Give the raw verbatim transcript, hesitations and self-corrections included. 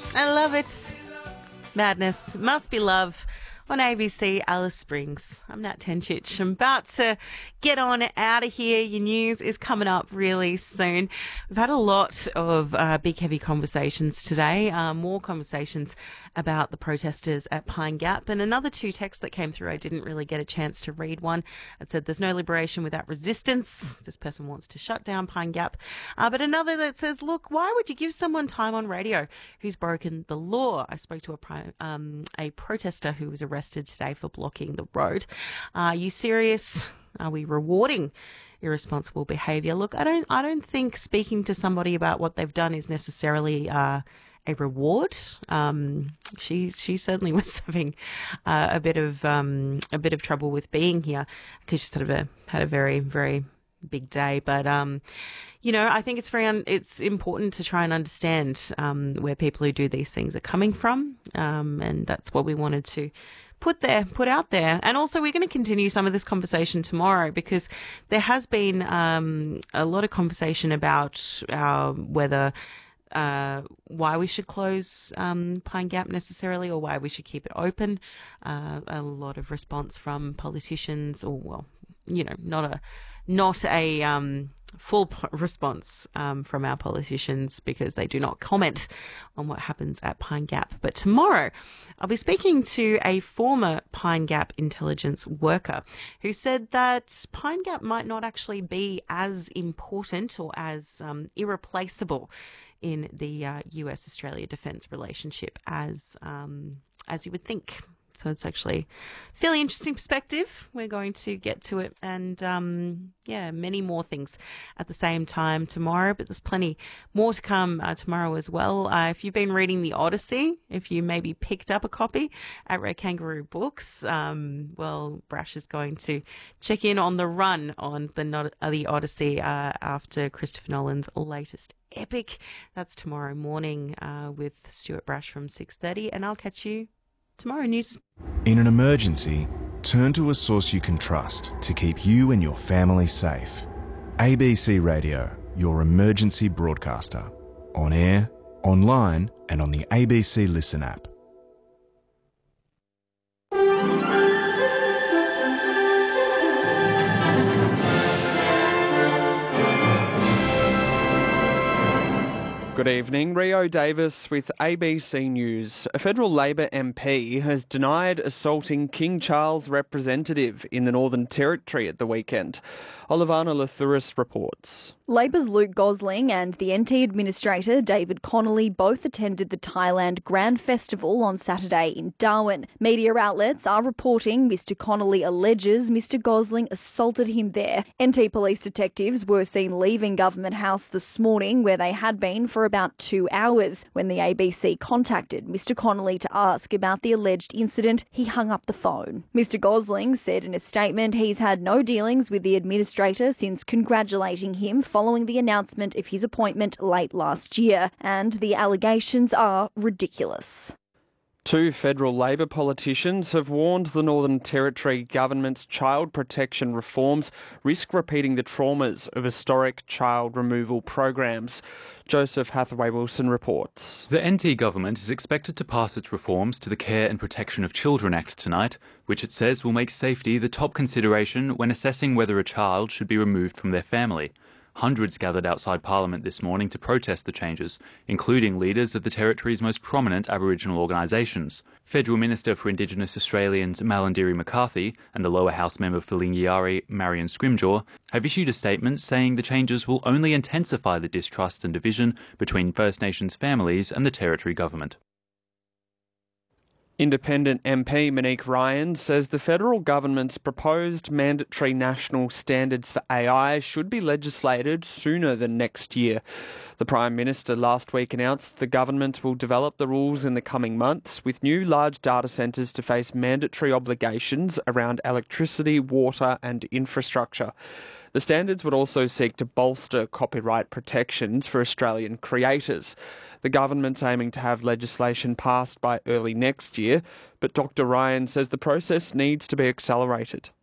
I love it. Madness. Must be love. On A B C, Alice Springs. I'm Nat Tenchich. I'm about to get on out of here. Your news is coming up really soon. We've had a lot of uh, big, heavy conversations today. Uh, more conversations about the protesters at Pine Gap. And another two texts that came through, I didn't really get a chance to read one. It said, there's no liberation without resistance. This person wants to shut down Pine Gap. Uh, but another that says, look, why would you give someone time on radio who's broken the law? I spoke to a, pri- um, a protester who was arrested today for blocking the road. Are you serious? Are we rewarding irresponsible behaviour? Look, I don't I don't think speaking to somebody about what they've done is necessarily uh, a reward. Um, she she certainly was having uh, a bit of um, a bit of trouble with being here because she sort of a, had a very very big day. But um, you know, I think it's very un- it's important to try and understand um, where people who do these things are coming from, um, and that's what we wanted to put there, put out there. And also we're going to continue some of this conversation tomorrow because there has been um, a lot of conversation about uh, whether uh, why we should close um, Pine Gap necessarily or why we should keep it open. Uh, a lot of response from politicians or, well, you know, not a not a um, full p- response um, from our politicians because they do not comment on what happens at Pine Gap. But tomorrow, I'll be speaking to a former Pine Gap intelligence worker who said that Pine Gap might not actually be as important or as um, irreplaceable in the uh, U S Australia defence relationship as um, as you would think. So it's actually a fairly interesting perspective. We're going to get to it and, um, yeah, many more things at the same time tomorrow. But there's plenty more to come uh, tomorrow as well. Uh, if you've been reading The Odyssey, if you maybe picked up a copy at Red Kangaroo Books, um, well, Brash is going to check in on the run on the, not- uh, the Odyssey uh, after Christopher Nolan's latest epic. That's tomorrow morning uh, with Stuart Brash from six thirty. And I'll catch you tomorrow news. In an emergency, turn to a source you can trust to keep you and your family safe. A B C Radio, your emergency broadcaster. On air, online and on the A B C Listen app. Good evening, Rio Davis with A B C News. A federal Labor M P has denied assaulting King Charles representative in the Northern Territory at the weekend. Olivana Lathuris reports. Labor's Luke Gosling and the N T Administrator David Connolly both attended the Thailand Grand Festival on Saturday in Darwin. Media outlets are reporting Mister Connolly alleges Mister Gosling assaulted him there. N T police detectives were seen leaving Government House this morning, where they had been for about two hours. When the A B C contacted Mister Connolly to ask about the alleged incident, he hung up the phone. Mister Gosling said in a statement he's had no dealings with the administrator since congratulating him following the announcement of his appointment late last year, and the allegations are ridiculous. Two federal Labor politicians have warned the Northern Territory government's child protection reforms risk repeating the traumas of historic child removal programs. Joseph Hathaway-Wilson reports. The N T government is expected to pass its reforms to the Care and Protection of Children Act tonight, which it says will make safety the top consideration when assessing whether a child should be removed from their family. Hundreds gathered outside Parliament this morning to protest the changes, including leaders of the Territory's most prominent Aboriginal organisations. Federal Minister for Indigenous Australians Malarndirri McCarthy and the Lower House member for Lingiari Marion Scrimgeour have issued a statement saying the changes will only intensify the distrust and division between First Nations families and the Territory government. Independent M P Monique Ryan says the federal government's proposed mandatory national standards for A I should be legislated sooner than next year. The Prime Minister last week announced the government will develop the rules in the coming months, with new large data centres to face mandatory obligations around electricity, water and infrastructure. The standards would also seek to bolster copyright protections for Australian creators. The government's aiming to have legislation passed by early next year, but Doctor Ryan says the process needs to be accelerated.